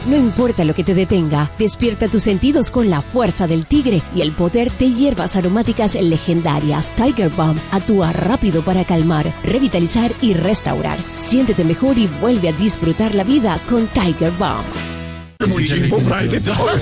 No importa lo que te detenga, despierta tus sentidos con la fuerza del tigre y el poder de hierbas aromáticas legendarias. Tiger Balm actúa rápido para calmar, revitalizar y restaurar. Siéntete mejor y vuelve a disfrutar la vida con Tiger Balm. Muy chimbo, fraile.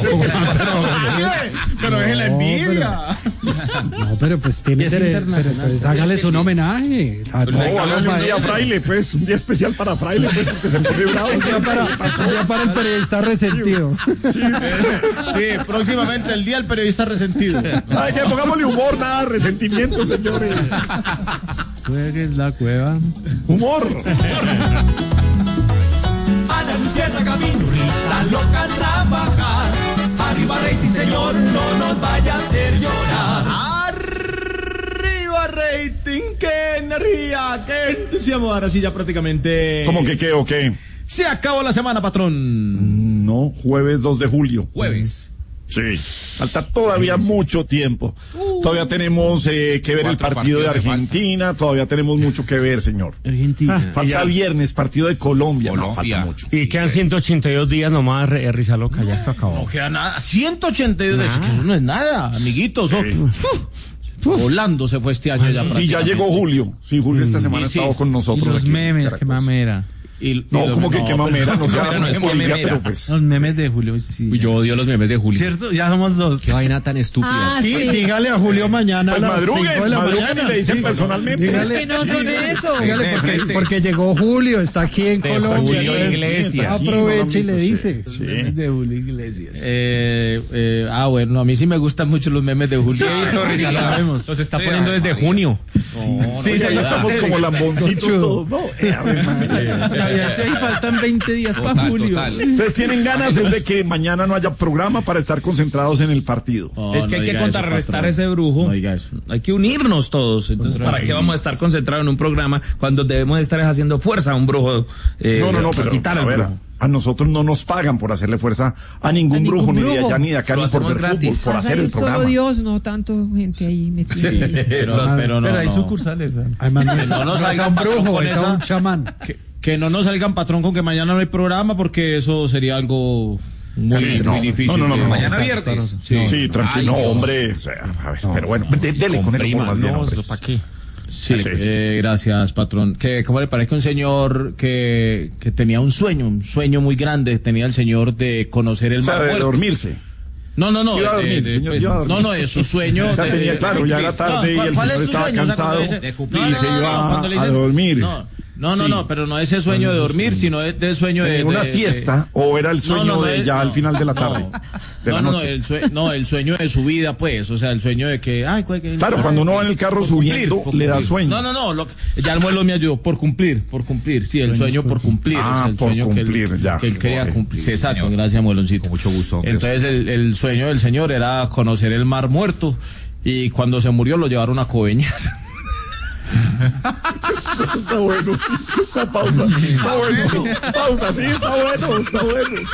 Pero es la envidia. No, pero pues tiene derecho. Entonces hágales un homenaje. Un día fraile, pues. Un día especial para fraile, pues, porque se fue bravo. Un día para el periodista resentido. Sí, próximamente el día del periodista resentido. Ay, que pongámosle humor, nada, resentimiento, señores. Juegues la cueva. Humor. Ana Luciana Camino, risa loca trabajar. Arriba rating, señor, no nos vaya a hacer llorar. Arriba rating, qué energía, qué entusiasmo. Ahora sí ya prácticamente. ¿Cómo que qué o qué? Se acabó la semana, patrón. No, jueves 2 de julio. Jueves. Sí, falta todavía mucho tiempo. Todavía tenemos que ver el partido de Argentina, todavía tenemos mucho que ver, señor. Argentina. Falta viernes, partido de Colombia. No, falta mucho. Y quedan 182 días nomás, risa loca, ya esto acabó. No queda nada, 182 días, que eso no es nada, amiguitos. Volando se fue este año ya prácticamente. Y ya llegó Julio. Sí, Julio esta semana ha estado con nosotros. Y los aquí, memes, qué mamera. No, como que qué mamera, no sea Bolivia, pero pues. Los memes de Julio, sí. Uy, yo odio los memes de Julio. ¿Cierto? Ya somos dos. Qué vaina tan estúpida. Sí, dígale a Julio mañana Pues a las 5 de la mañana. le dicen personalmente. Dígale, que no son eso. dígale porque llegó Julio, está aquí en Colombia. Julio Iglesias. Aprovecha y le dice. Sí. De Julio Iglesias. Bueno, a mí sí me gustan mucho los memes de Julio. Sí, he visto, Risa, los está poniendo desde junio. Sí, ya estamos como lamboncitos todos, ¿no? Ahí faltan 20 días para Julio. Ustedes tienen ganas es de que mañana no haya programa para estar concentrados en el partido. Es que hay que contrarrestar ese brujo. No diga eso. Hay que unirnos todos. Entonces, ¿para qué vamos a estar concentrados en un programa cuando debemos estar haciendo fuerza a un brujo? No, pero quitar a el ver, brujo. a nosotros no nos pagan por hacerle fuerza a ningún brujo, ni de allá ni de acá, Lo ni por hacemos ver fútbol, gratis. por hacer el Solo programa. Dios, no tanto gente ahí metida. Pero hay sucursales. Además, no es a un brujo, es a un chamán. Que no nos salgan, patrón, con que mañana no hay programa, porque eso sería algo muy difícil. No. Mañana viernes. Sí, tranquilo, no, hombre. O sea, a ver, pero bueno, dele con el humor más bien, hombre. ¿Para qué? Sí, gracias, patrón. ¿Cómo le parece que un señor que tenía un sueño muy grande, tenía el señor de conocer el mar de muerto? dormirse. No, Sí iba a dormir, señor, sí iba a dormir. no, es su sueño. O sea, tenía claro, ya era tarde y el señor estaba cansado y se iba a dormir. No, pero no ese sueño de dormir, sino del sueño de una siesta, o era el sueño de ya al final de la tarde, de la noche. El sueño de su vida, pues, o sea, el sueño de que, claro, cuando uno va en el carro subiendo, le da sueño. No, ya el muelo me ayudó, por cumplir, sí, el sueño por cumplir, o sea, el por sueño cumplir, que él quería cumplir. Sí, exacto, gracias, mueloncito. Con mucho gusto. Entonces, el sueño del señor era conocer el mar muerto, y cuando se murió lo llevaron a Coveñas. Está bueno. Pausa. Está bueno. Pausa, sí, está bueno.